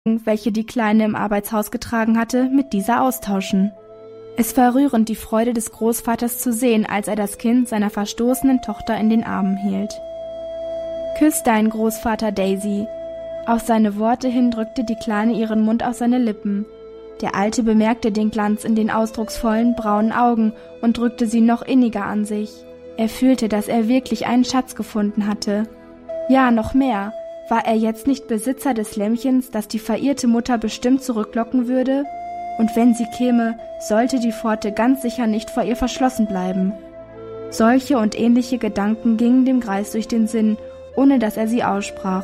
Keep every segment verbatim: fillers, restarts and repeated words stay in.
welche die Kleine im Arbeitshaus getragen hatte, mit dieser austauschen. Es war rührend, die Freude des Großvaters zu sehen, als er das Kind seiner verstoßenen Tochter in den Armen hielt. »Küss deinen Großvater, Daisy!« Auf seine Worte hin drückte die Kleine ihren Mund auf seine Lippen. Der Alte bemerkte den Glanz in den ausdrucksvollen, braunen Augen und drückte sie noch inniger an sich. Er fühlte, dass er wirklich einen Schatz gefunden hatte. Ja, noch mehr. War er jetzt nicht Besitzer des Lämmchens, das die verirrte Mutter bestimmt zurücklocken würde? Und wenn sie käme, sollte die Pforte ganz sicher nicht vor ihr verschlossen bleiben. Solche und ähnliche Gedanken gingen dem Greis durch den Sinn, ohne dass er sie aussprach.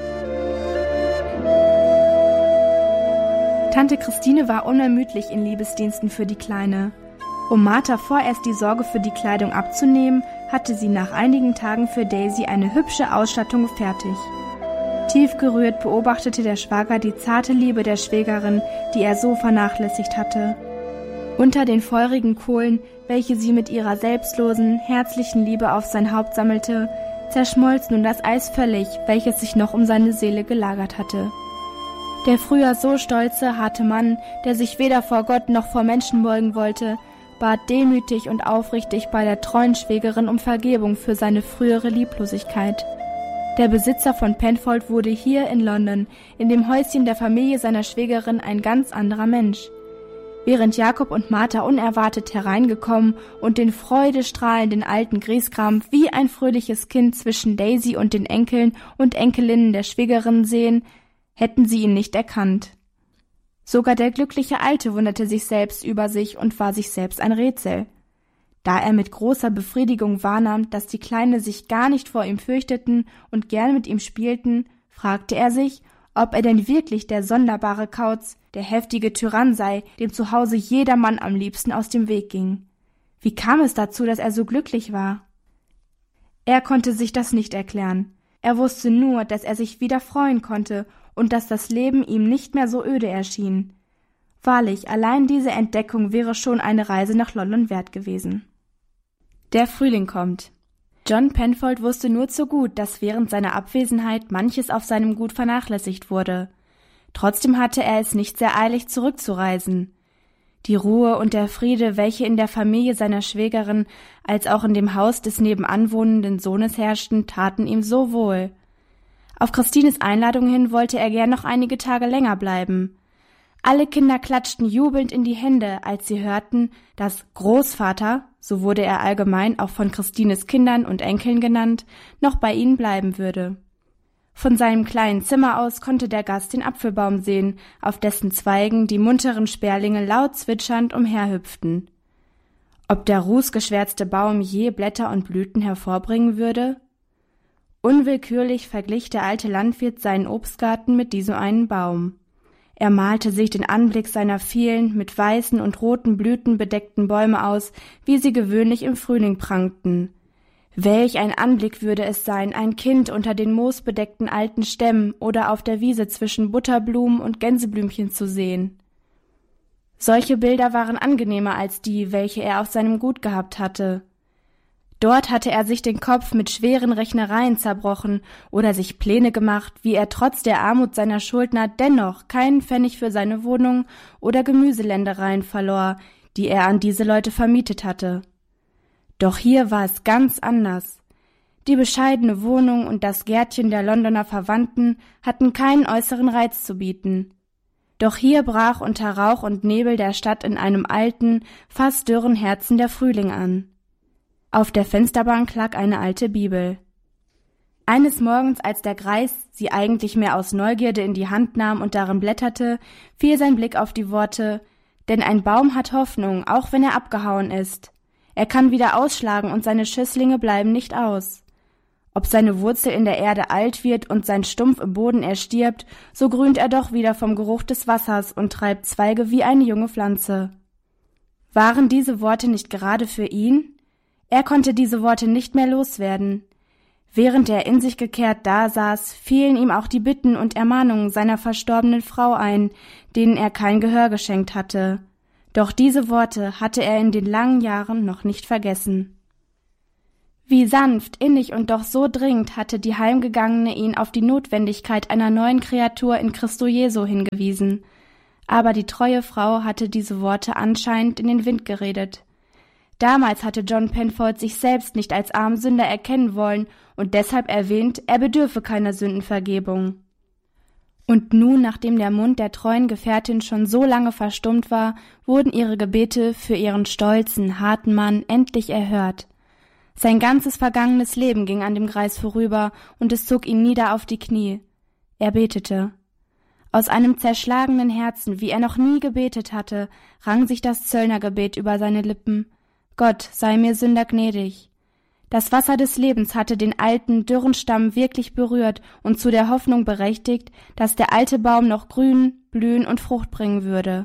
Tante Christine war unermüdlich in Liebesdiensten für die Kleine. Um Martha vorerst die Sorge für die Kleidung abzunehmen, hatte sie nach einigen Tagen für Daisy eine hübsche Ausstattung fertig. Tief gerührt beobachtete der Schwager die zarte Liebe der Schwägerin, die er so vernachlässigt hatte. Unter den feurigen Kohlen, welche sie mit ihrer selbstlosen, herzlichen Liebe auf sein Haupt sammelte, zerschmolz nun das Eis völlig, welches sich noch um seine Seele gelagert hatte. Der früher so stolze, harte Mann, der sich weder vor Gott noch vor Menschen beugen wollte, bat demütig und aufrichtig bei der treuen Schwägerin um Vergebung für seine frühere Lieblosigkeit. Der Besitzer von Penfold wurde hier in London, in dem Häuschen der Familie seiner Schwägerin, ein ganz anderer Mensch. Während Jakob und Martha unerwartet hereingekommen und den freudestrahlenden alten Griesgram wie ein fröhliches Kind zwischen Daisy und den Enkeln und Enkelinnen der Schwägerin sehen, hätten sie ihn nicht erkannt. Sogar der glückliche Alte wunderte sich selbst über sich und war sich selbst ein Rätsel. Da er mit großer Befriedigung wahrnahm, dass die Kleine sich gar nicht vor ihm fürchteten und gern mit ihm spielten, fragte er sich, ob er denn wirklich der sonderbare Kauz, der heftige Tyrann sei, dem zu Hause jedermann am liebsten aus dem Weg ging. Wie kam es dazu, dass er so glücklich war? Er konnte sich das nicht erklären. Er wusste nur, dass er sich wieder freuen konnte und dass das Leben ihm nicht mehr so öde erschien. Wahrlich, allein diese Entdeckung wäre schon eine Reise nach London wert gewesen. Der Frühling kommt. John Penfold wusste nur zu gut, dass während seiner Abwesenheit manches auf seinem Gut vernachlässigt wurde. Trotzdem hatte er es nicht sehr eilig, zurückzureisen. Die Ruhe und der Friede, welche in der Familie seiner Schwägerin als auch in dem Haus des nebenan wohnenden Sohnes herrschten, taten ihm so wohl. Auf Christines Einladung hin wollte er gern noch einige Tage länger bleiben. Alle Kinder klatschten jubelnd in die Hände, als sie hörten, dass Großvater, so wurde er allgemein auch von Christines Kindern und Enkeln genannt, noch bei ihnen bleiben würde. Von seinem kleinen Zimmer aus konnte der Gast den Apfelbaum sehen, auf dessen Zweigen die munteren Sperlinge laut zwitschernd umherhüpften. Ob der rußgeschwärzte Baum je Blätter und Blüten hervorbringen würde? Unwillkürlich verglich der alte Landwirt seinen Obstgarten mit diesem einen Baum. Er malte sich den Anblick seiner vielen, mit weißen und roten Blüten bedeckten Bäume aus, wie sie gewöhnlich im Frühling prangten. Welch ein Anblick würde es sein, ein Kind unter den moosbedeckten alten Stämmen oder auf der Wiese zwischen Butterblumen und Gänseblümchen zu sehen. Solche Bilder waren angenehmer als die, welche er auf seinem Gut gehabt hatte. Dort hatte er sich den Kopf mit schweren Rechnereien zerbrochen oder sich Pläne gemacht, wie er trotz der Armut seiner Schuldner dennoch keinen Pfennig für seine Wohnung oder Gemüseländereien verlor, die er an diese Leute vermietet hatte. Doch hier war es ganz anders. Die bescheidene Wohnung und das Gärtchen der Londoner Verwandten hatten keinen äußeren Reiz zu bieten. Doch hier brach unter Rauch und Nebel der Stadt in einem alten, fast dürren Herzen der Frühling an. Auf der Fensterbank lag eine alte Bibel. Eines Morgens, als der Greis sie eigentlich mehr aus Neugierde in die Hand nahm und darin blätterte, fiel sein Blick auf die Worte: »Denn ein Baum hat Hoffnung, auch wenn er abgehauen ist. Er kann wieder ausschlagen und seine Schösslinge bleiben nicht aus. Ob seine Wurzel in der Erde alt wird und sein Stumpf im Boden erstirbt, so grünt er doch wieder vom Geruch des Wassers und treibt Zweige wie eine junge Pflanze.« Waren diese Worte nicht gerade für ihn? Er konnte diese Worte nicht mehr loswerden. Während er in sich gekehrt dasaß, fielen ihm auch die Bitten und Ermahnungen seiner verstorbenen Frau ein, denen er kein Gehör geschenkt hatte. Doch diese Worte hatte er in den langen Jahren noch nicht vergessen. Wie sanft, innig und doch so dringend hatte die Heimgegangene ihn auf die Notwendigkeit einer neuen Kreatur in Christo Jesu hingewiesen. Aber die treue Frau hatte diese Worte anscheinend in den Wind geredet. Damals hatte John Penfold sich selbst nicht als Armsünder erkennen wollen und deshalb erwähnt, er bedürfe keiner Sündenvergebung. Und nun, nachdem der Mund der treuen Gefährtin schon so lange verstummt war, wurden ihre Gebete für ihren stolzen, harten Mann endlich erhört. Sein ganzes vergangenes Leben ging an dem Greis vorüber, und es zog ihn nieder auf die Knie. Er betete. Aus einem zerschlagenen Herzen, wie er noch nie gebetet hatte, rang sich das Zöllnergebet über seine Lippen. Gott, sei mir Sünder gnädig. Das Wasser des Lebens hatte den alten, dürren Stamm wirklich berührt und zu der Hoffnung berechtigt, dass der alte Baum noch grün, blühen und Frucht bringen würde.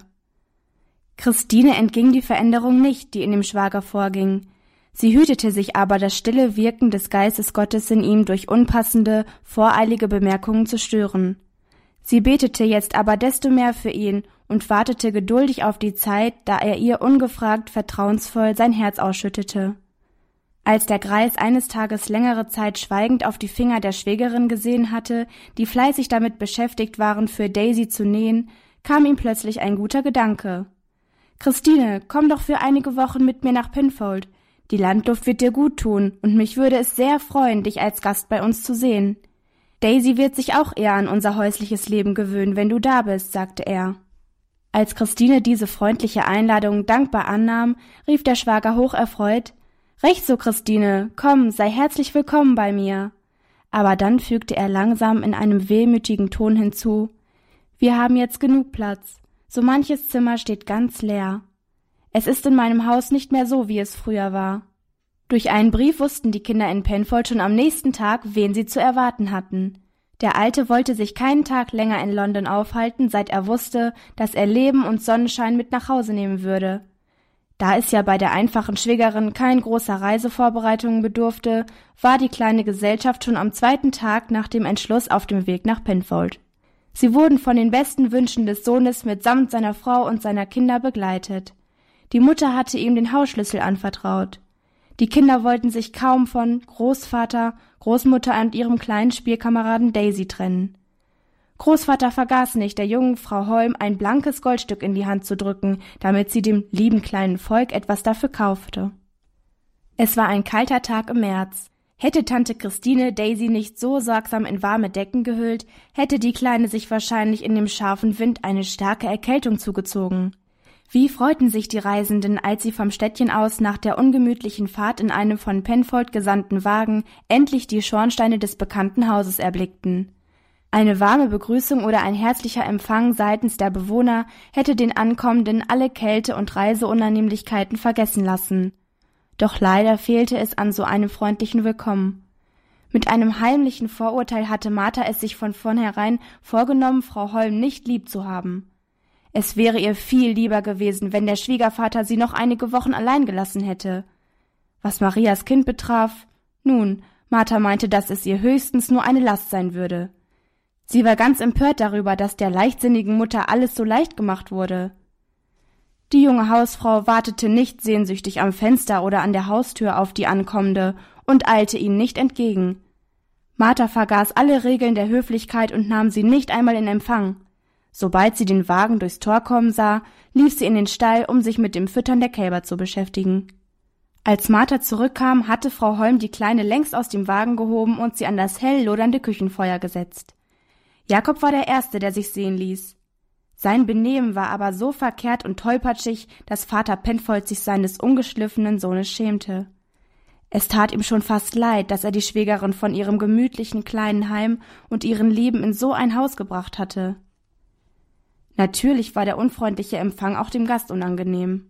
Christine entging die Veränderung nicht, die in dem Schwager vorging. Sie hütete sich aber, das stille Wirken des Geistes Gottes in ihm durch unpassende, voreilige Bemerkungen zu stören. Sie betete jetzt aber desto mehr für ihn und wartete geduldig auf die Zeit, da er ihr ungefragt vertrauensvoll sein Herz ausschüttete. Als der Greis eines Tages längere Zeit schweigend auf die Finger der Schwägerin gesehen hatte, die fleißig damit beschäftigt waren, für Daisy zu nähen, kam ihm plötzlich ein guter Gedanke. »Christine, komm doch für einige Wochen mit mir nach Penfold. Die Landluft wird dir gut tun, und mich würde es sehr freuen, dich als Gast bei uns zu sehen. Daisy wird sich auch eher an unser häusliches Leben gewöhnen, wenn du da bist«, sagte er. Als Christine diese freundliche Einladung dankbar annahm, rief der Schwager hocherfreut: »Recht so, Christine, komm, sei herzlich willkommen bei mir.« Aber dann fügte er langsam in einem wehmütigen Ton hinzu: »Wir haben jetzt genug Platz. So manches Zimmer steht ganz leer. Es ist in meinem Haus nicht mehr so, wie es früher war.« Durch einen Brief wussten die Kinder in Penfold schon am nächsten Tag, wen sie zu erwarten hatten. Der Alte wollte sich keinen Tag länger in London aufhalten, seit er wusste, dass er Leben und Sonnenschein mit nach Hause nehmen würde. Da es ja bei der einfachen Schwägerin kein großer Reisevorbereitungen bedurfte, war die kleine Gesellschaft schon am zweiten Tag nach dem Entschluss auf dem Weg nach Penfold. Sie wurden von den besten Wünschen des Sohnes mitsamt seiner Frau und seiner Kinder begleitet. Die Mutter hatte ihm den Hausschlüssel anvertraut. Die Kinder wollten sich kaum von Großvater, Großmutter und ihrem kleinen Spielkameraden Daisy trennen. Großvater vergaß nicht, der jungen Frau Holm ein blankes Goldstück in die Hand zu drücken, damit sie dem lieben kleinen Volk etwas dafür kaufte. Es war ein kalter Tag im März. Hätte Tante Christine Daisy nicht so sorgsam in warme Decken gehüllt, hätte die Kleine sich wahrscheinlich in dem scharfen Wind eine starke Erkältung zugezogen. Wie freuten sich die Reisenden, als sie vom Städtchen aus nach der ungemütlichen Fahrt in einem von Penfold gesandten Wagen endlich die Schornsteine des bekannten Hauses erblickten. Eine warme Begrüßung oder ein herzlicher Empfang seitens der Bewohner hätte den Ankommenden alle Kälte und Reiseunannehmlichkeiten vergessen lassen. Doch leider fehlte es an so einem freundlichen Willkommen. Mit einem heimlichen Vorurteil hatte Martha es sich von vornherein vorgenommen, Frau Holm nicht lieb zu haben. Es wäre ihr viel lieber gewesen, wenn der Schwiegervater sie noch einige Wochen allein gelassen hätte. Was Marias Kind betraf, nun, Martha meinte, dass es ihr höchstens nur eine Last sein würde. Sie war ganz empört darüber, dass der leichtsinnigen Mutter alles so leicht gemacht wurde. Die junge Hausfrau wartete nicht sehnsüchtig am Fenster oder an der Haustür auf die Ankommende und eilte ihnen nicht entgegen. Martha vergaß alle Regeln der Höflichkeit und nahm sie nicht einmal in Empfang. Sobald sie den Wagen durchs Tor kommen sah, lief sie in den Stall, um sich mit dem Füttern der Kälber zu beschäftigen. Als Martha zurückkam, hatte Frau Holm die Kleine längst aus dem Wagen gehoben und sie an das hell lodernde Küchenfeuer gesetzt. Jakob war der Erste, der sich sehen ließ. Sein Benehmen war aber so verkehrt und tollpatschig, dass Vater Penfold sich seines ungeschliffenen Sohnes schämte. Es tat ihm schon fast leid, dass er die Schwägerin von ihrem gemütlichen kleinen Heim und ihren Lieben in so ein Haus gebracht hatte. Natürlich war der unfreundliche Empfang auch dem Gast unangenehm.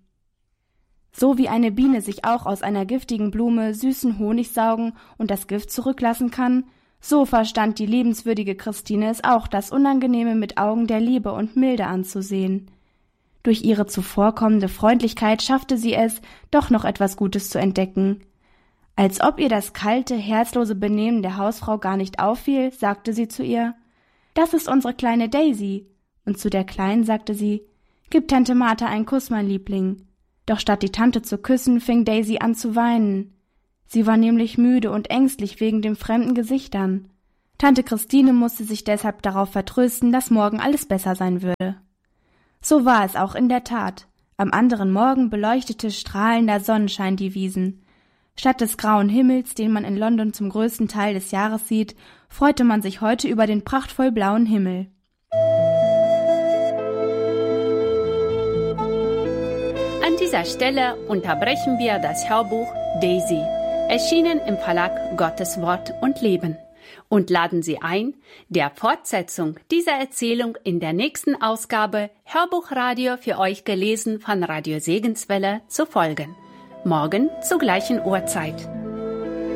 So wie eine Biene sich auch aus einer giftigen Blume süßen Honig saugen und das Gift zurücklassen kann, so verstand die liebenswürdige Christine es auch, das Unangenehme mit Augen der Liebe und Milde anzusehen. Durch ihre zuvorkommende Freundlichkeit schaffte sie es, doch noch etwas Gutes zu entdecken. Als ob ihr das kalte, herzlose Benehmen der Hausfrau gar nicht auffiel, sagte sie zu ihr: »Das ist unsere kleine Daisy.« Und zu der Kleinen sagte sie: »Gib Tante Martha einen Kuss, mein Liebling.« Doch statt die Tante zu küssen, fing Daisy an zu weinen. Sie war nämlich müde und ängstlich wegen den fremden Gesichtern. Tante Christine musste sich deshalb darauf vertrösten, dass morgen alles besser sein würde. So war es auch in der Tat. Am anderen Morgen beleuchtete strahlender Sonnenschein die Wiesen. Statt des grauen Himmels, den man in London zum größten Teil des Jahres sieht, freute man sich heute über den prachtvoll blauen Himmel. An dieser Stelle unterbrechen wir das Hörbuch Daisy, erschienen im Verlag Gottes Wort und Leben, und laden Sie ein, der Fortsetzung dieser Erzählung in der nächsten Ausgabe Hörbuchradio für euch gelesen von Radio Segenswelle zu folgen. Morgen zur gleichen Uhrzeit.